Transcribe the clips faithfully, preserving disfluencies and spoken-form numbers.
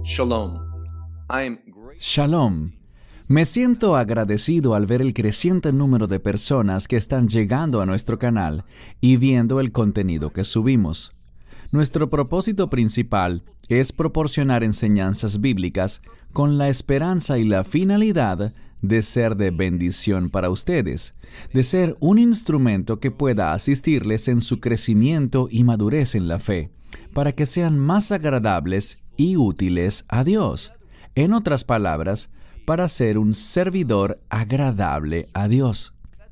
Shalom. I am great. Shalom. Me siento agradecido al ver el creciente número de personas que están llegando a nuestro canal y viendo el contenido que subimos. Nuestro propósito principal es proporcionar enseñanzas bíblicas con la esperanza y la finalidad de ser de bendición para ustedes, de ser un instrumento que pueda asistirles en su crecimiento y madurez en la fe, para que sean más agradables y útiles a Dios. En otras palabras, para ser un servidor agradable a Dios.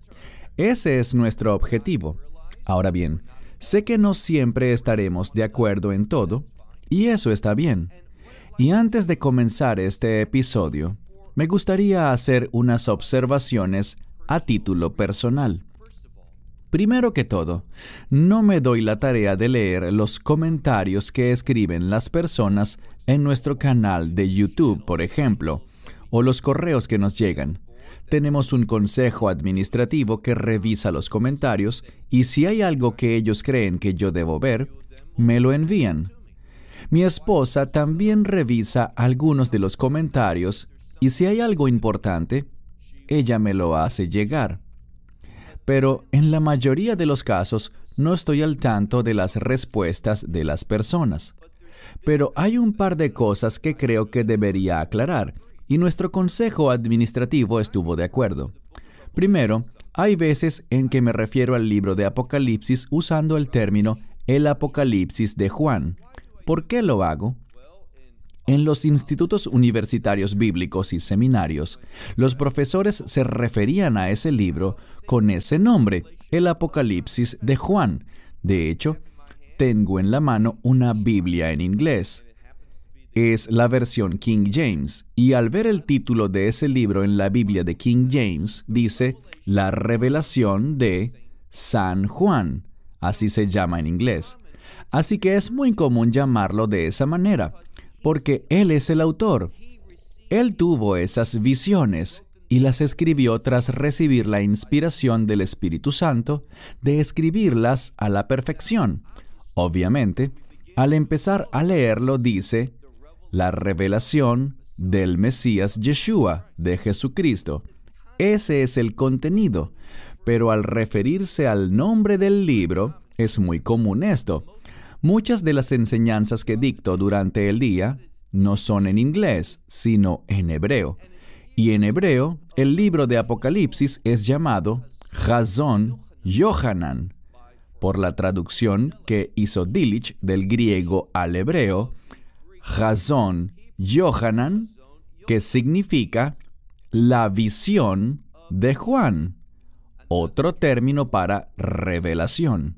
Ese es nuestro objetivo. Ahora bien, sé que no siempre estaremos de acuerdo en todo, y eso está bien. Y antes de comenzar este episodio, me gustaría hacer unas observaciones a título personal. Primero que todo, no me doy la tarea de leer los comentarios que escriben las personas en nuestro canal de YouTube, por ejemplo, o los correos que nos llegan. Tenemos un consejo administrativo que revisa los comentarios y si hay algo que ellos creen que yo debo ver, me lo envían. Mi esposa también revisa algunos de los comentarios y si hay algo importante, ella me lo hace llegar. Pero en la mayoría de los casos no estoy al tanto de las respuestas de las personas. Pero hay un par de cosas que creo que debería aclarar, y nuestro consejo administrativo estuvo de acuerdo. Primero, hay veces en que me refiero al libro de Apocalipsis usando el término el Apocalipsis de Juan. ¿Por qué lo hago? En los institutos universitarios bíblicos y seminarios, los profesores se referían a ese libro con ese nombre, el Apocalipsis de Juan. De hecho, tengo en la mano una Biblia en inglés. Es la versión King James, y al ver el título de ese libro en la Biblia de King James, dice La Revelación de San Juan, así se llama en inglés. Así que es muy común llamarlo de esa manera, porque él es el autor. Él tuvo esas visiones y las escribió tras recibir la inspiración del Espíritu Santo de escribirlas a la perfección. Obviamente, al empezar a leerlo dice la revelación del Mesías Yeshua, de Jesucristo. Ese es el contenido, pero al referirse al nombre del libro, es muy común esto. Muchas de las enseñanzas que dicto durante el día no son en inglés, sino en hebreo. Y en hebreo, el libro de Apocalipsis es llamado Hazón Yohanan, por la traducción que hizo Delitzsch del griego al hebreo, Hazón Yohanan, que significa la visión de Juan, otro término para revelación.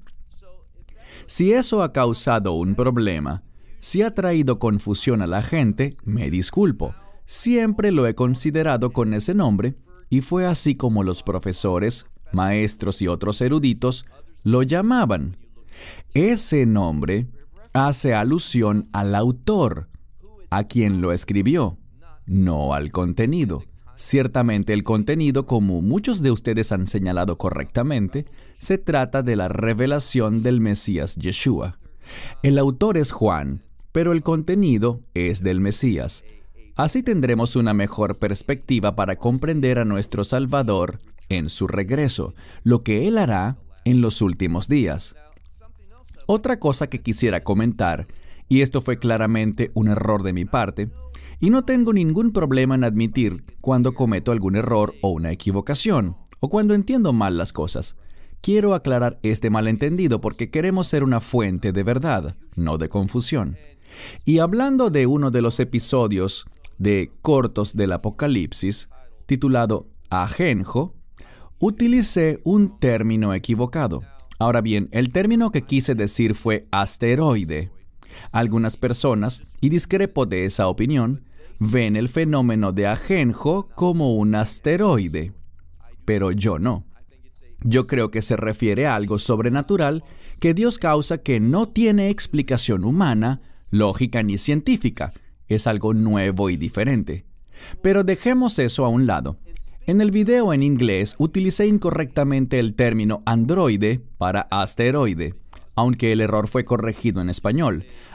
Si eso ha causado un problema, si ha traído confusión a la gente, me disculpo. Siempre lo he considerado con ese nombre, y fue así como los profesores, maestros y otros eruditos lo llamaban. Ese nombre hace alusión al autor, a quien lo escribió, no al contenido. Ciertamente el contenido, como muchos de ustedes han señalado correctamente, se trata de la revelación del Mesías Yeshua. El autor es Juan, pero el contenido es del Mesías. Así tendremos una mejor perspectiva para comprender a nuestro Salvador en su regreso, lo que Él hará en los últimos días. Otra cosa que quisiera comentar, y esto fue claramente un error de mi parte, y no tengo ningún problema en admitir cuando cometo algún error o una equivocación, o cuando entiendo mal las cosas. Quiero aclarar este malentendido porque queremos ser una fuente de verdad, no de confusión. Y hablando de uno de los episodios de cortos del Apocalipsis, titulado Ajenjo, utilicé un término equivocado. Ahora bien, el término que quise decir fue asteroide. Algunas personas, y discrepo de esa opinión, ven el fenómeno de Ajenjo como un asteroide, pero yo no. Yo creo que se refiere a algo sobrenatural que Dios causa que no tiene explicación humana, lógica ni científica. Es algo nuevo y diferente. Pero dejemos eso a un lado. En el video en inglés utilicé incorrectamente el término androide para asteroide, aunque el error fue corregido en español.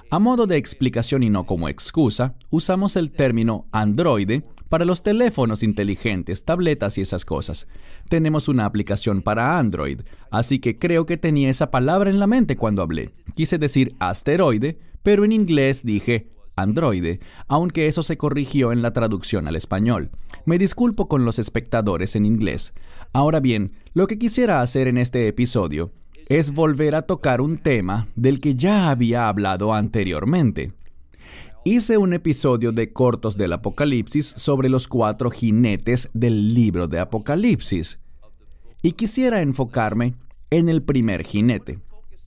A modo de explicación y no como excusa, usamos el término androide para los teléfonos inteligentes, tabletas y esas cosas. Tenemos una aplicación para Android, así que creo que tenía esa palabra en la mente cuando hablé. Quise decir asteroide, pero en inglés dije androide, aunque eso se corrigió en la traducción al español. Me disculpo con los espectadores en inglés. Ahora bien, lo que quisiera hacer en este episodio es volver a tocar un tema del que ya había hablado anteriormente. Hice un episodio de Cortos del Apocalipsis sobre los cuatro jinetes del libro de Apocalipsis, y quisiera enfocarme en el primer jinete.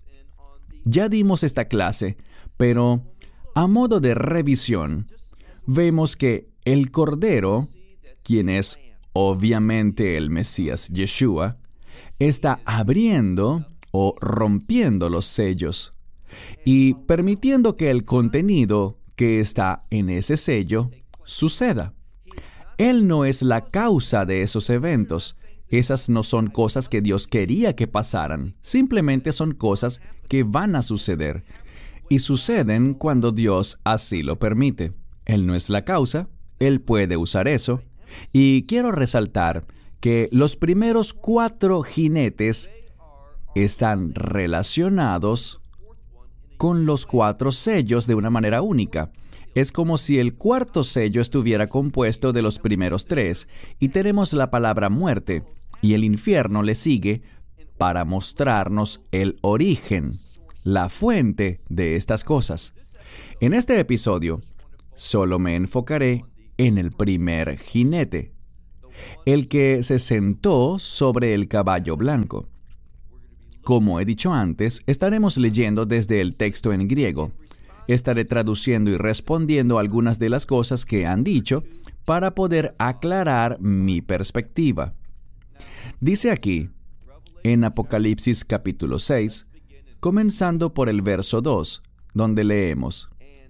Ya dimos esta clase, pero a modo de revisión, vemos que el Cordero, quien es obviamente el Mesías Yeshua, está abriendo o rompiendo los sellos y permitiendo que el contenido que está en ese sello suceda. Él no es la causa de esos eventos. Esas no son cosas que Dios quería que pasaran. Simplemente son cosas que van a suceder. Y suceden cuando Dios así lo permite. Él no es la causa. Él puede usar eso. Y quiero resaltar que los primeros cuatro jinetes están relacionados con los cuatro sellos de una manera única. Es como si el cuarto sello estuviera compuesto de los primeros tres, y tenemos la palabra muerte, y el infierno le sigue para mostrarnos el origen, la fuente de estas cosas. En este episodio, solo me enfocaré en el primer jinete, el que se sentó sobre el caballo blanco. Como he dicho antes, estaremos leyendo desde el texto en griego. Estaré traduciendo y respondiendo algunas de las cosas que han dicho para poder aclarar mi perspectiva. Dice aquí, en Apocalipsis capítulo seis, comenzando por el verso dos, donde leemos: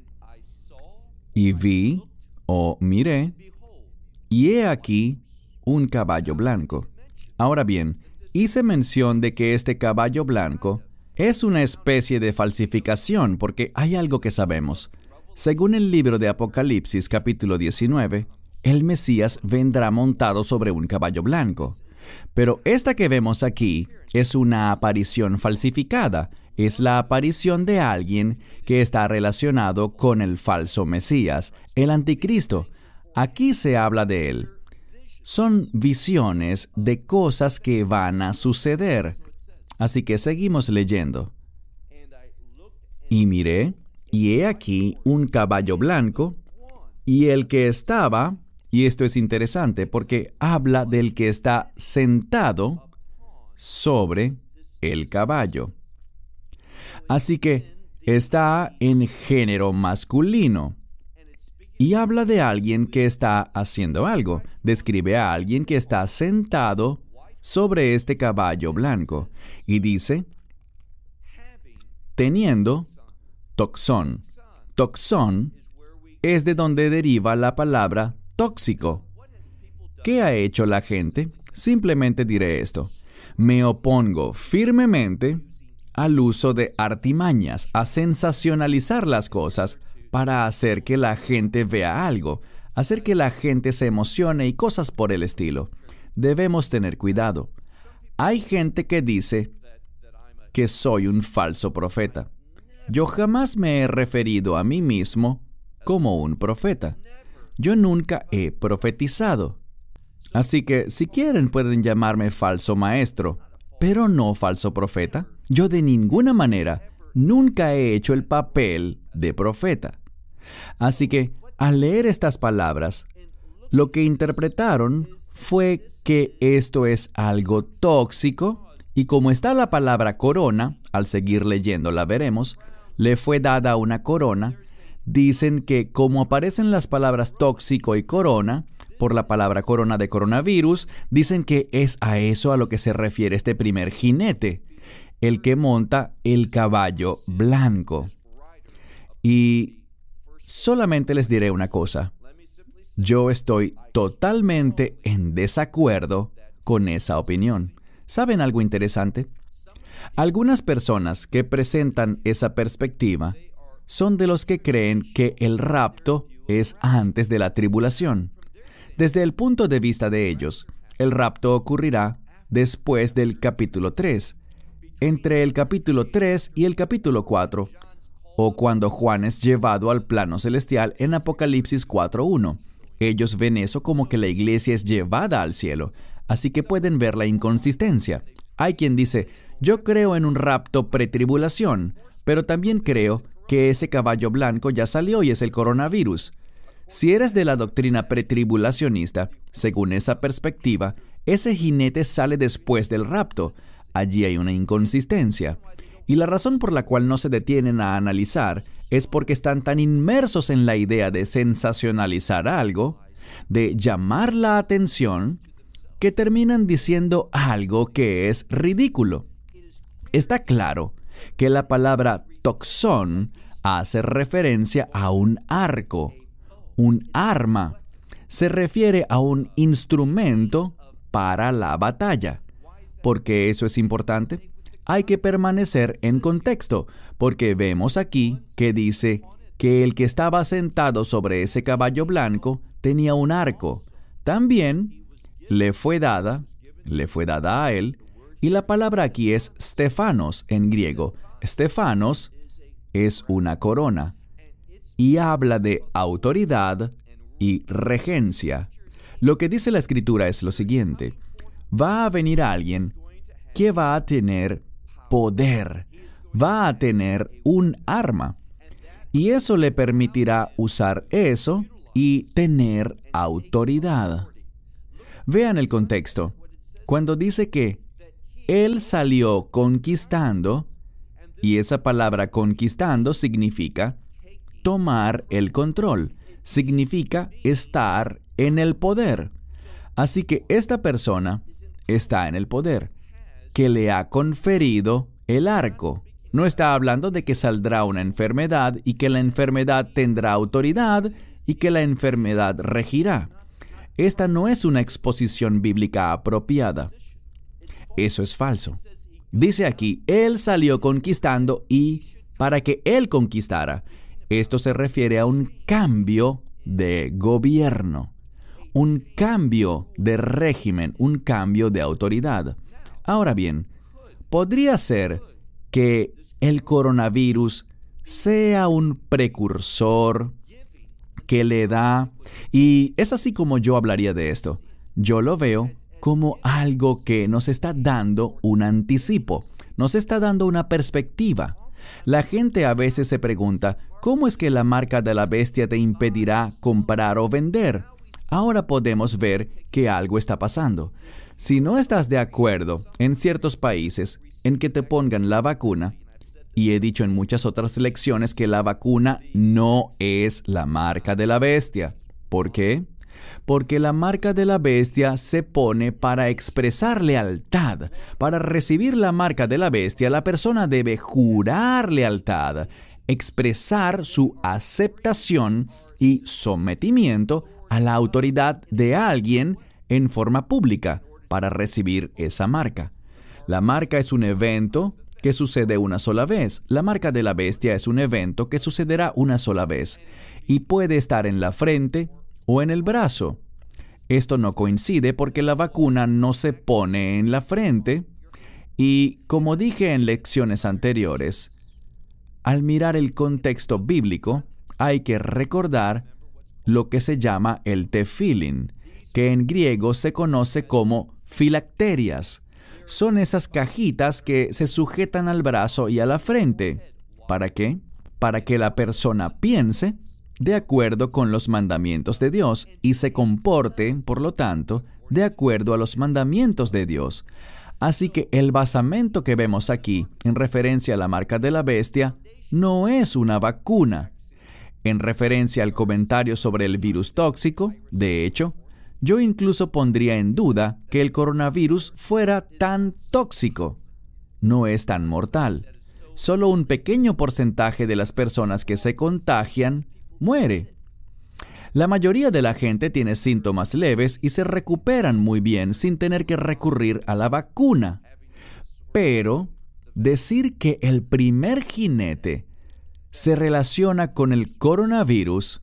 Y vi, o miré, y he aquí un caballo blanco. Ahora bien, hice mención de que este caballo blanco es una especie de falsificación porque hay algo que sabemos. Según el libro de Apocalipsis capítulo diecinueve, el Mesías vendrá montado sobre un caballo blanco. Pero esta que vemos aquí es una aparición falsificada. Es la aparición de alguien que está relacionado con el falso Mesías, el anticristo. Aquí se habla de él. Son visiones de cosas que van a suceder. Así que seguimos leyendo. Y miré, y he aquí un caballo blanco, y el que estaba, y esto es interesante porque habla del que está sentado sobre el caballo. Así que está en género masculino. Y habla de alguien que está haciendo algo. Describe a alguien que está sentado sobre este caballo blanco. Y dice, teniendo toxón. Toxón es de donde deriva la palabra tóxico. ¿Qué ha hecho la gente? Simplemente diré esto. Me opongo firmemente al uso de artimañas, a sensacionalizar las cosas para hacer que la gente vea algo, hacer que la gente se emocione y cosas por el estilo. Debemos tener cuidado. Hay gente que dice que soy un falso profeta. Yo jamás me he referido a mí mismo como un profeta. Yo nunca he profetizado. Así que, si quieren, pueden llamarme falso maestro, pero no falso profeta. Yo de ninguna manera nunca he hecho el papel de profeta. Así que, al leer estas palabras, lo que interpretaron fue que esto es algo tóxico, y como está la palabra corona, al seguir leyendo la veremos, le fue dada una corona. Dicen que como aparecen las palabras tóxico y corona, por la palabra corona de coronavirus, dicen que es a eso a lo que se refiere este primer jinete, el que monta el caballo blanco. Y solamente les diré una cosa. Yo estoy totalmente en desacuerdo con esa opinión. ¿Saben algo interesante? Algunas personas que presentan esa perspectiva son de los que creen que el rapto es antes de la tribulación. Desde el punto de vista de ellos, el rapto ocurrirá después del capítulo tres, entre el capítulo tres y el capítulo cuatro, o cuando Juan es llevado al plano celestial en Apocalipsis cuatro uno. Ellos ven eso como que la iglesia es llevada al cielo, así que pueden ver la inconsistencia. Hay quien dice, yo creo en un rapto pretribulación, pero también creo que ese caballo blanco ya salió y es el coronavirus. Si eres de la doctrina pretribulacionista, según esa perspectiva, ese jinete sale después del rapto. Allí hay una inconsistencia. Y la razón por la cual no se detienen a analizar es porque están tan inmersos en la idea de sensacionalizar algo, de llamar la atención, que terminan diciendo algo que es ridículo. Está claro que la palabra toxón hace referencia a un arco, un arma. Se refiere a un instrumento para la batalla. ¿Por qué eso es importante? Hay que permanecer en contexto, porque vemos aquí que dice que el que estaba sentado sobre ese caballo blanco tenía un arco. También le fue dada, le fue dada a él, y la palabra aquí es Stefanos en griego. Stefanos es una corona, y habla de autoridad y regencia. Lo que dice la Escritura es lo siguiente: va a venir alguien que va a tener poder, va a tener un arma, y eso le permitirá usar eso y tener autoridad. Vean el contexto. Cuando dice que él salió conquistando, y esa palabra conquistando significa tomar el control, significa estar en el poder. Así que esta persona está en el poder, que le ha conferido el arco. No está hablando de que saldrá una enfermedad y que la enfermedad tendrá autoridad y que la enfermedad regirá. Esta no es una exposición bíblica apropiada. Eso es falso. Dice aquí, él salió conquistando y para que él conquistara. Esto se refiere a un cambio de gobierno, un cambio de régimen, un cambio de autoridad. Ahora bien, podría ser que el coronavirus sea un precursor que le da, y es así como yo hablaría de esto. Yo lo veo como algo que nos está dando un anticipo, nos está dando una perspectiva. La gente a veces se pregunta, ¿cómo es que la marca de la bestia te impedirá comprar o vender? Ahora podemos ver que algo está pasando. Si no estás de acuerdo en ciertos países en que te pongan la vacuna, y he dicho en muchas otras lecciones que la vacuna no es la marca de la bestia. ¿Por qué? Porque la marca de la bestia se pone para expresar lealtad. Para recibir la marca de la bestia, la persona debe jurar lealtad, expresar su aceptación y sometimiento a la autoridad de alguien en forma pública para recibir esa marca. La marca es un evento que sucede una sola vez. La marca de la bestia es un evento que sucederá una sola vez y puede estar en la frente o en el brazo. Esto no coincide porque la vacuna no se pone en la frente y, como dije en lecciones anteriores, al mirar el contexto bíblico hay que recordar lo que se llama el tefilín, que en griego se conoce como filacterias. Son esas cajitas que se sujetan al brazo y a la frente. ¿Para qué? Para que la persona piense de acuerdo con los mandamientos de Dios y se comporte, por lo tanto, de acuerdo a los mandamientos de Dios. Así que el basamento que vemos aquí, en referencia a la marca de la bestia, no es una vacuna. En referencia al comentario sobre el virus tóxico, de hecho, yo incluso pondría en duda que el coronavirus fuera tan tóxico. No es tan mortal. Solo un pequeño porcentaje de las personas que se contagian muere. La mayoría de la gente tiene síntomas leves y se recuperan muy bien sin tener que recurrir a la vacuna. Pero decir que el primer jinete se relaciona con el coronavirus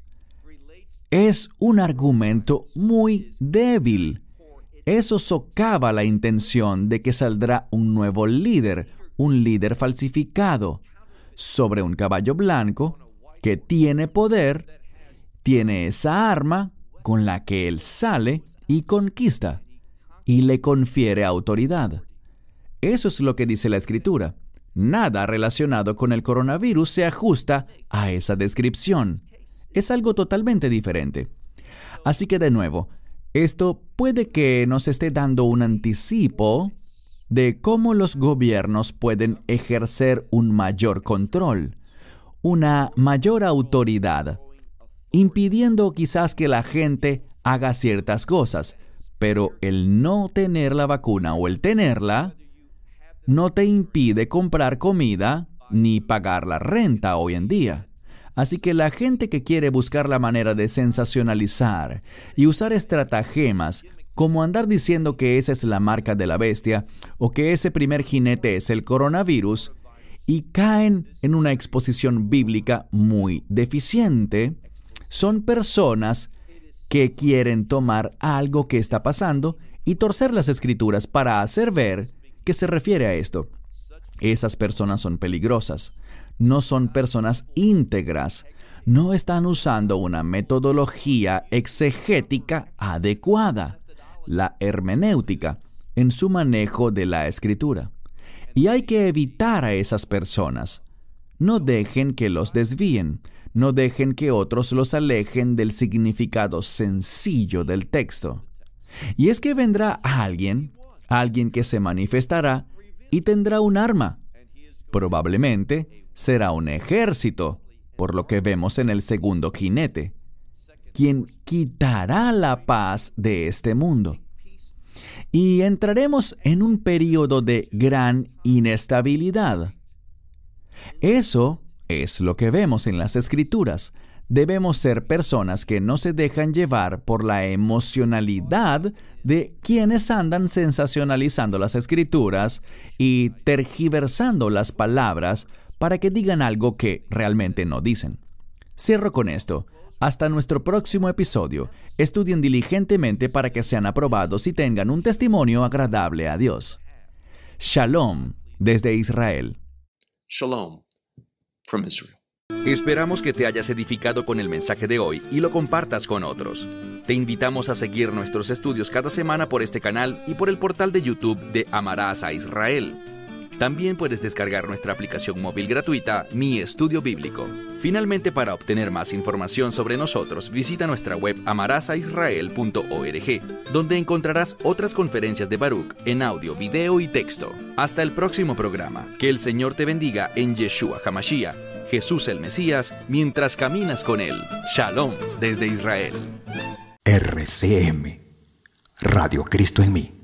es un argumento muy débil. Eso socava la intención de que saldrá un nuevo líder, un líder falsificado, sobre un caballo blanco que tiene poder, tiene esa arma con la que él sale y conquista y le confiere autoridad. Eso es lo que dice la Escritura. Nada relacionado con el coronavirus se ajusta a esa descripción. Es algo totalmente diferente. Así que de nuevo, esto puede que nos esté dando un anticipo de cómo los gobiernos pueden ejercer un mayor control, una mayor autoridad, impidiendo quizás que la gente haga ciertas cosas, pero el no tener la vacuna o el tenerla no te impide comprar comida ni pagar la renta hoy en día. Así que la gente que quiere buscar la manera de sensacionalizar y usar estratagemas como andar diciendo que esa es la marca de la bestia o que ese primer jinete es el coronavirus y caen en una exposición bíblica muy deficiente, son personas que quieren tomar algo que está pasando y torcer las escrituras para hacer ver que se refiere a esto. Esas personas son peligrosas. No son personas íntegras. No están usando una metodología exegética adecuada, la hermenéutica, en su manejo de la Escritura. Y hay que evitar a esas personas. No dejen que los desvíen. No dejen que otros los alejen del significado sencillo del texto. Y es que vendrá alguien, alguien que se manifestará y tendrá un arma. Probablemente será un ejército, por lo que vemos en el segundo jinete, quien quitará la paz de este mundo. Y entraremos en un período de gran inestabilidad. Eso es lo que vemos en las Escrituras. Debemos ser personas que no se dejan llevar por la emocionalidad de quienes andan sensacionalizando las Escrituras y tergiversando las palabras para que digan algo que realmente no dicen. Cierro con esto. Hasta nuestro próximo episodio. Estudien diligentemente para que sean aprobados y tengan un testimonio agradable a Dios. Shalom desde Israel. Shalom from Israel. Esperamos que te hayas edificado con el mensaje de hoy y lo compartas con otros. Te invitamos a seguir nuestros estudios cada semana por este canal y por el portal de YouTube de Amarás a Israel. También puedes descargar nuestra aplicación móvil gratuita, Mi Estudio Bíblico. Finalmente, para obtener más información sobre nosotros, visita nuestra web amarás a israel punto org, donde encontrarás otras conferencias de Baruch en audio, video y texto. Hasta el próximo programa. Que el Señor te bendiga en Yeshua HaMashiach, Jesús el Mesías, mientras caminas con Él. Shalom desde Israel. R C M, Radio Cristo en mí.